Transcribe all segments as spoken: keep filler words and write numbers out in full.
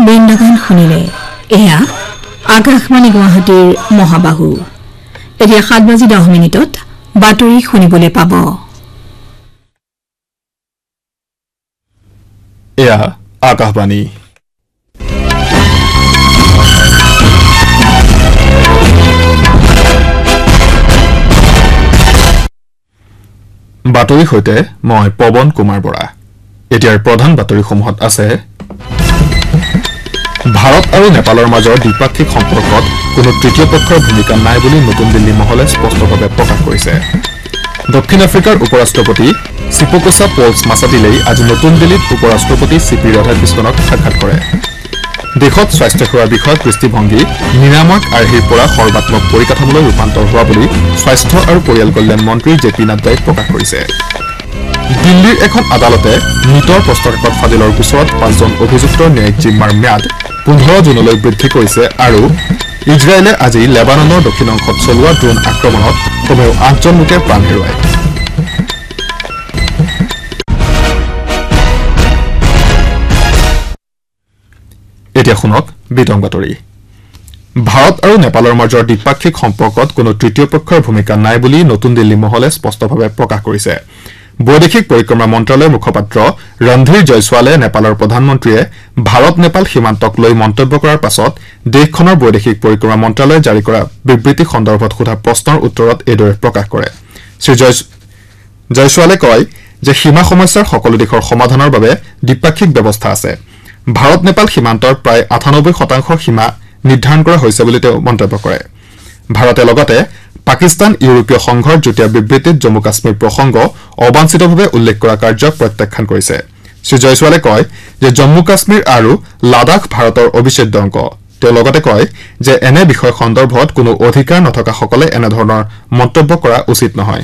বৃন্দাবন শুনিলে এয়া আকাশবাণী গুৱাহাটীৰ মহাবাহু এতিয়া সাত বাজি দহ মিনিটত বাতৰি শুনিবলৈ পাব এয়া আকাশবাণী বাতৰি সৈতে মই পৱন কুমাৰ বৰা এতিয়াৰ প্ৰধান বাতৰিসমূহত আছে ভাৰত আৰু নেপালৰ মাজৰ দ্বিপাক্ষিক সম্পৰ্কত কোনো তৃতীয় পক্ষৰ ভূমিকা নাই বুলি নতুন দিল্লী মহলে স্পষ্টভাৱে প্ৰকাশ কৰিছে দক্ষিণ আফ্ৰিকাৰ উপৰাষ্ট্ৰপতি চিপকোছা পলছ মাছাটিলেই আজি নতুন দিল্লীত উপৰাষ্ট্ৰপতি চি পি ৰাধাকৃষ্ণনক সাক্ষাৎ কৰে দেশত স্বাস্থ্য সেৱাৰ বিষয়ক দৃষ্টিভংগী নিৰাময় আৰ্হিৰ পৰা সৰ্বাত্মক পৰিকাঠামোলৈ ৰূপান্তৰ হোৱা বুলি স্বাস্থ্য আৰু পৰিয়াল কল্যাণ মন্ত্ৰী জে পি নাড্ডাই প্ৰকাশ কৰিছে দিল্লীৰ এখন আদালতে নিটৰ প্ৰশ্নকাকত ফাদিলৰ গোচৰত পাঁচজন অভিযুক্তৰ ন্যায়িক জিম্মাৰ ম্যাদ পোন্ধৰ জুনলৈ বৃদ্ধি কৰিছে আৰু ইজৰাইলে আজি লেবাননৰ দক্ষিণ অংশত চলোৱা ড্ৰোন আক্ৰমণত কমেও আঠজন লোকে প্ৰাণ হেৰুৱায় এতিয়া শুনক বিতং বাতৰি ভাৰত আৰু নেপালৰ মাজৰ দ্বিপাক্ষিক সম্পৰ্কত কোনো তৃতীয় পক্ষৰ ভূমিকা নাই বুলি নতুন দিল্লী মহলে স্পষ্টভাৱে প্ৰকাশ কৰিছে বৈদেশিক পৰিক্ৰমা মন্ত্ৰালয়ৰ মুখপাত্ৰ ৰন্ধীৰ জয়ছোৱালে নেপালৰ প্ৰধানমন্ত্ৰীয়ে ভাৰত নেপাল সীমান্তক লৈ মন্তব্য কৰাৰ পাছত দেশখনৰ বৈদেশিক পৰিক্ৰমা মন্ত্ৰালয়ে জাৰি কৰা বিবৃতি সন্দৰ্ভত সোধা প্ৰশ্নৰ উত্তৰত এইদৰে প্ৰকাশ কৰে শ্ৰী জয়ছোৱালে কয় যে সীমা সমস্যাৰ সকলো দিশৰ সমাধানৰ বাবে দ্বিপাক্ষিক ব্যৱস্থা আছে ভাৰত নেপাল সীমান্তৰ প্ৰায় আঠানব্বৈ শতাংশ সীমা নিৰ্ধাৰণ কৰা হৈছে বুলি তেওঁ মন্তব্য কৰে ভাৰতে লগতে পাকিস্তান ইউৰোপীয় সংঘৰ যুটীয়া বিবৃতিত জম্মু কাশ্মীৰ প্ৰসংগ অবাঞ্ছিতভাৱে উল্লেখ কৰা কাৰ্যক প্ৰত্যাখ্যান কৰিছে শ্ৰী জয়ছোৱালে কয় যে জম্মু কাশ্মীৰ আৰু লাডাখ ভাৰতৰ অবিচ্ছেদ্য অংগ তেওঁ লগতে কয় যে এনে বিষয় সন্দৰ্ভত কোনো অধিকাৰ নথকাসকলে এনেধৰণৰ মন্তব্য কৰা উচিত নহয়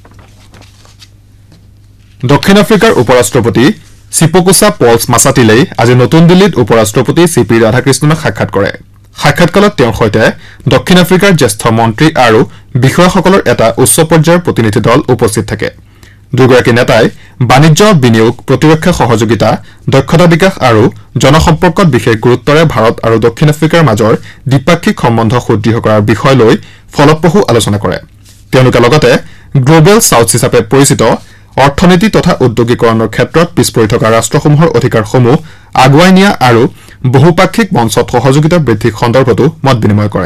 দক্ষিণ আফ্ৰিকাৰ উপৰাষ্ট্ৰপতি চিপকোছা পলছ মাছাটিলেই আজি নতুন দিল্লীত উপৰাষ্ট্ৰপতি চি পি ৰাধাকৃষ্ণনক সাক্ষাৎ কৰে সাক্ষাৎকালত তেওঁৰ সৈতে দক্ষিণ আফ্ৰিকাৰ জ্যেষ্ঠ মন্ত্ৰী আৰু বিষয়াসকলৰ এটা উচ্চ পৰ্যায়ৰ প্ৰতিনিধি দল উপস্থিত থাকে দুগৰাকী নেতাই বাণিজ্য বিনিয়োগ প্ৰতিৰক্ষা সহযোগিতা দক্ষতা বিকাশ আৰু জনসম্পৰ্কত বিশেষ গুৰুত্বৰে ভাৰত আৰু দক্ষিণ আফ্ৰিকাৰ মাজৰ দ্বিপাক্ষিক সম্বন্ধ সুদৃঢ় কৰাৰ বিষয় লৈ ফলপ্ৰসূ আলোচনা কৰে তেওঁলোকে লগতে গ্লোবেল সাউথ হিচাপে পৰিচিত অৰ্থনীতি তথা উদ্যোগীকৰণৰ ক্ষেত্ৰত পিছপৰি থকা ৰাষ্ট্ৰসমূহৰ অধিকাৰসমূহ আগুৱাই নিয়া আৰু বহুপাক্ষিক মঞ্চত সহযোগিতা বৃদ্ধিৰ সন্দৰ্ভতো মত বিনিময় কৰে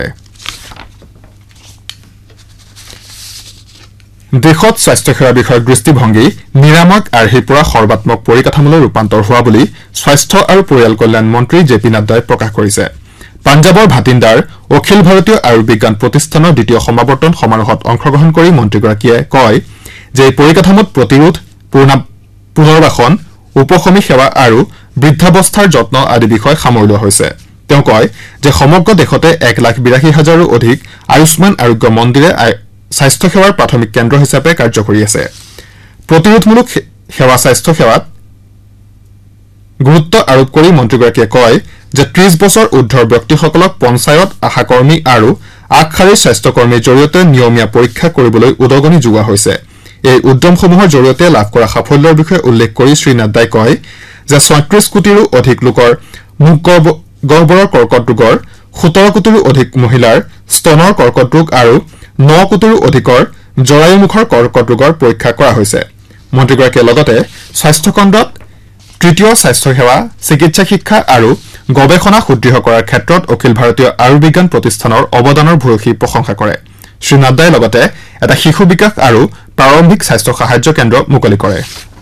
দেশত স্বাস্থ্য সেৱা বিষয়ক দৃষ্টিভংগী নিৰাময় আৰ্হিৰ পৰা সৰ্বাত্মক পৰিকাঠামোলৈ ৰূপান্তৰ হোৱা বুলি স্বাস্থ্য আৰু পৰিয়াল কল্যাণ মন্ত্ৰী জে পি নাড্ডাই প্ৰকাশ কৰিছে পাঞ্জাবৰ ভাটিন্দাৰ অখিল ভাৰতীয় আয়ুৰ্বিজ্ঞান প্ৰতিষ্ঠানৰ দ্বিতীয় সমাৱৰ্তন সমাৰোহত অংশগ্ৰহণ কৰি মন্ত্ৰীগৰাকীয়ে কয় যে এই পৰিকাঠামোত প্ৰতিৰোধ পুনৰ্বাসন উপশমী সেৱা আৰু বৃদ্ধাৱস্থাৰ যত্ন আদি বিষয় সামৰি লোৱা হৈছে তেওঁ কয় যে সমগ্ৰ দেশতে এক লাখ বিৰাশী হাজাৰো অধিক আয়ুষ্মান আৰোগ্য মন্দিৰে স্বাস্থ্য সেৱাৰ প্ৰাথমিক কেন্দ্ৰ হিচাপে কাৰ্য কৰি আছে প্ৰতিৰোধমূলক সেৱা স্বাস্থ্য সেৱাত গুৰুত্ব আৰোপ কৰি মন্ত্ৰীগৰাকীয়ে কয় যে ত্ৰিশ বছৰ ঊৰ্ধৰ ব্যক্তিসকলক পঞ্চায়ত আশাকৰ্মী আৰু আগশাৰীৰ স্বাস্থ্যকৰ্মীৰ জৰিয়তে নিয়মীয়া পৰীক্ষা কৰিবলৈ উদগনি যোগোৱা হৈছে এই উদ্যমসমূহৰ জৰিয়তে লাভ কৰা সাফল্যৰ বিষয়ে উল্লেখ কৰি শ্ৰী নাড্ডাই কয় যে ছয়ত্ৰিশ কোটিৰো অধিক লোকৰ মুখ গহ্বৰৰ কৰ্কট ৰোগৰ সোতৰ কোটিৰো অধিক মহিলাৰ স্তনৰ কৰ্কট ৰোগ আৰু ন কোটিৰো অধিকৰ জৰায়ুমুখৰ কৰ্কট ৰোগৰ পৰীক্ষা কৰা হৈছে মন্ত্ৰীগৰাকীয়ে লগতে স্বাস্থ্যখণ্ডত তৃতীয় স্বাস্থ্য সেৱা চিকিৎসা শিক্ষা আৰু গৱেষণা সুদৃঢ় কৰাৰ ক্ষেত্ৰত অখিল ভাৰতীয় আয়ুৰ্বিজ্ঞান প্ৰতিষ্ঠানৰ অৱদানৰ ভূয়সী প্ৰশংসা কৰে শ্ৰী নাড্ডাই লগতে এটা শিশু বিকাশ আৰু প্ৰাৰম্ভিক স্বাস্থ্য সাহায্য কেন্দ্ৰ মুকলি কৰে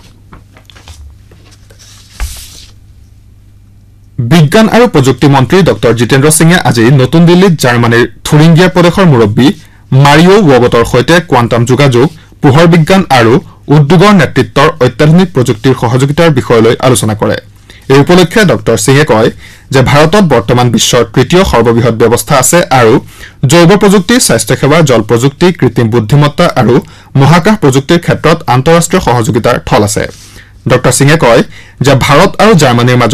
বিজ্ঞান আৰু প্ৰযুক্তি মন্ত্ৰী ডক্টৰ জিতেন্দ্ৰ সিঙে আজি নতুন দিল্লীত জাৰ্মানীৰ থুৰিংগিয়া প্ৰদেশৰ মুৰব্বী মাৰিঅ ৱগটৰ সৈতে কোৱাণ্টাম যোগাযোগ পোহৰ বিজ্ঞান আৰু উদ্যোগৰ নেতৃত্বৰ অত্যাধুনিক প্ৰযুক্তিৰ সহযোগিতাৰ বিষয়লৈ আলোচনা কৰে এই উপলক্ষে ডক্টৰ সিঙে কয় যে ভাৰতত বৰ্তমান বিশ্বৰ তৃতীয় সৰ্ববৃহৎ ব্যৱস্থা আছে আৰু জৈৱ প্ৰযুক্তি স্বাস্থ্য সেৱা জল প্ৰযুক্তি কৃত্ৰিম বুদ্ধিমত্তা আৰু মহাকাশ প্ৰযুক্তিৰ ক্ষেত্ৰত আন্তঃৰাষ্ট্ৰীয় সহযোগিতাৰ থল আছে ডক্টৰ সিঙে কয় যে ভাৰত আৰু জাৰ্মানীৰ মাজত